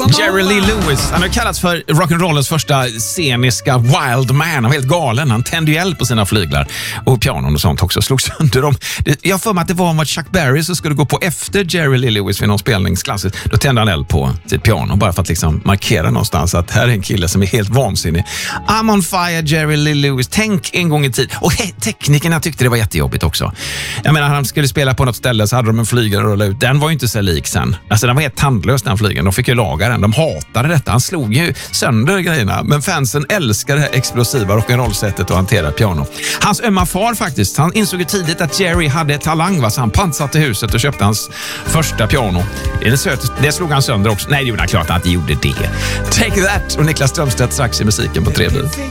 Jerry Lee Lewis, han har kallats för rock'n'rollens första sceniska wild man. Han var helt galen. Han tände ju eld på sina flyglar och pianon och sånt också. Slog sönder dem. Jag får mig att det var om att Chuck Berry så skulle gå på efter Jerry Lee Lewis vid någon spelningsklass. Då tände han eld på sitt piano bara för att liksom markera någonstans att här är en kille som är helt vansinnig. I'm on fire, Jerry Lee Lewis. Tänk en gång i tid. Och teknikerna tyckte det var jättejobbigt också. Jag menar, han skulle spela på något ställe så hade de en flygare att rulla ut. Den var ju inte så lik sen. Alltså den var helt tandlös den flygen. De fick ju laga den. De hatade detta. Han slog ju sönder grejerna. Men fansen älskade det här explosiva rock'n'roll-sättet att hantera piano. Hans ömma far faktiskt. Han insåg ju tidigt att Jerry hade talang, va? Så han pantsatte huset och köpte hans första piano. Det slog han sönder också. Nej, det gjorde han klart att han inte gjorde det. Take That och Niklas Strömstedt strax i musiken på 3.